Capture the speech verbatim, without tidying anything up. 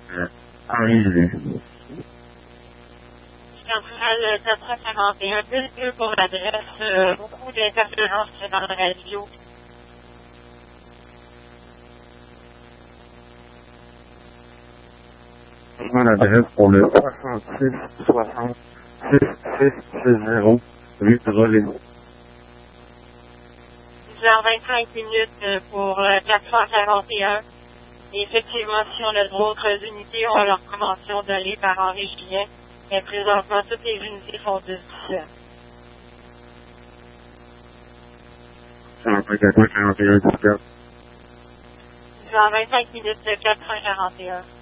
Euh, arrivé. Centrale quatre cent quarante et un, plus deux pour l'adresse, euh, beaucoup d'interférences dans la radio. Mon adresse pour le soixante-six soixante-six six zéro rue Relais. dix heures vingt-cinq minutes euh, pour euh, quatre cent quarante et un. Et effectivement, si on a d'autres unités, on a leur convention d'aller par Henri Julien. Mais présentement, toutes les unités font dix dix-sept. quarante-quatre quarante et un dix-sept. dix heures vingt-cinq minutes, quatre cent quarante et un.